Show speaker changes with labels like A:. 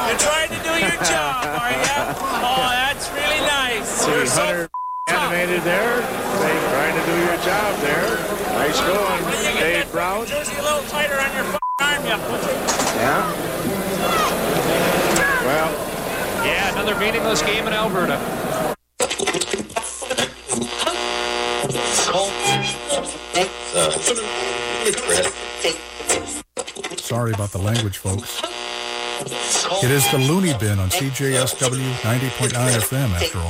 A: You're trying to do your job, are you? Oh, that's really nice. You're so
B: animated there. Trying to do your job there. Nice going, Dave Brown.
A: Jersey a little tighter on your arm, you pussy.
B: Yeah. Well.
C: Yeah, another meaningless game in Alberta.
D: Sorry about the language, folks. It is the Looney Bin on CJSW 90.9 FM, after all.